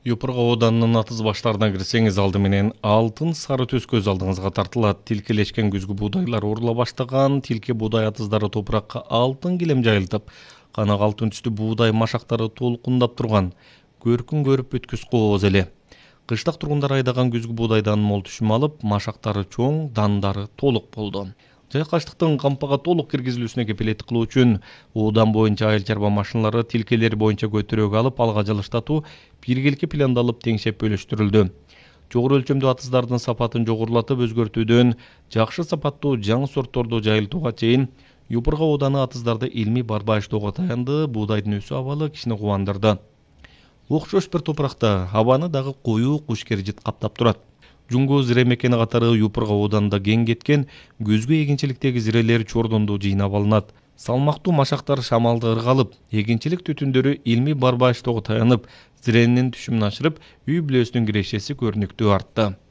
Юпурга оданынын атыз баштарына кирсеңиз алды менен алтын сары төс көз алдыңызга тартылат. Тилкелешкен күзгү буудайлар орула баштаган, тилке буудай атыздары топуракка алтын килем жайылтып, канак алтын түстүү буудай машактары толкундап турган. Көркүн көрүп өткүз кооз эле. Кыштак тургундар айдаган күзгү буудайдан мол түшүм алып, машактары чоң, дандары толук болду. Жайкаштыктын кампага толук киргизилүүсүнө кепилеттик кылуу үчүн оодан боюнча айыл чарба машиналары тилкелер боюнча көтөрөк алып, алга жылыштатуу биргеликке пландалып теңшеп бөлүштүрүлдү. Жогору өлчөмдүү атыздардын сапатын жогорулатып өзгөртүүдөн жакшы сапаттуу жаңы сортторду жайылтууга чейин Юпурга ооданы атыздарды илмий барбаштоого таянды. Буудайдын өсүү абалы кишини кубандырды. Окшош бир топуракта абаны дагы коюу куш кережит каптап турат. Жуңгу зире мекени катары Юпурга ооданында кең кеткен көзгү эгинчиликтеги зирелер Чордондо жыйнап алынат. Салмактуу машактар шамалды ыргалып, эгинчилик түтүндөрү илмий барбаштоого таянып, зиренин түшүмүн ашырып, үй бүлөсүнүн кирешеси көрүнүктүү артты.